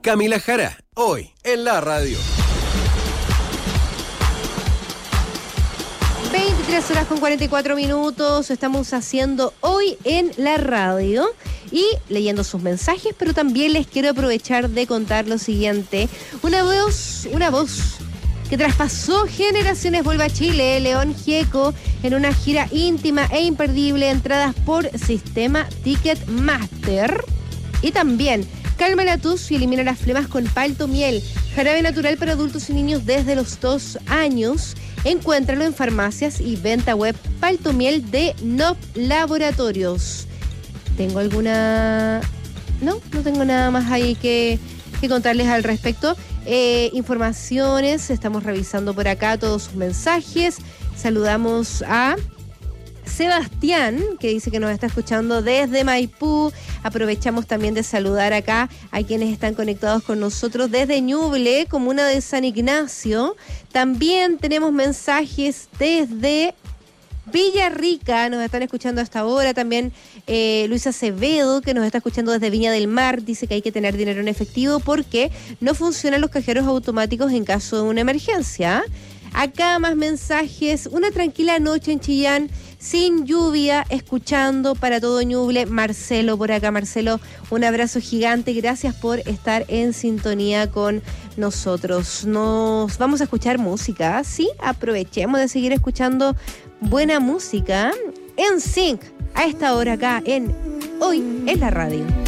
Camila Jara, hoy en la radio. 23 horas con 44 minutos, estamos haciendo hoy en la radio y leyendo sus mensajes, pero también les quiero aprovechar de contar lo siguiente. Una voz que traspasó generaciones vuelve a Chile, León Gieco, en una gira íntima e imperdible, entradas por sistema Ticketmaster. Y también, calma la tos y elimina las flemas con palto miel, jarabe natural para adultos y niños desde los 2 años. Encuéntralo en farmacias y venta web. Palto miel de Nop Laboratorios. ¿Tengo alguna...? No tengo nada más ahí que contarles al respecto. Informaciones, estamos revisando por acá todos sus mensajes. Saludamos a Sebastián, que dice que nos está escuchando desde Maipú. Aprovechamos también de saludar acá a quienes están conectados con nosotros desde Ñuble, comuna de San Ignacio. También tenemos mensajes desde Villarrica, nos están escuchando hasta ahora. También Luis Acevedo, que nos está escuchando desde Viña del Mar, dice que hay que tener dinero en efectivo porque no funcionan los cajeros automáticos en caso de una emergencia. Acá más mensajes. Una tranquila noche en Chillán, sin lluvia, escuchando para todo Ñuble. Marcelo por acá. Marcelo, un abrazo gigante. Gracias por estar en sintonía con nosotros. Nos vamos a escuchar música, ¿sí? Aprovechemos de seguir escuchando buena música. NSYNC, a esta hora acá en Hoy en la Radio.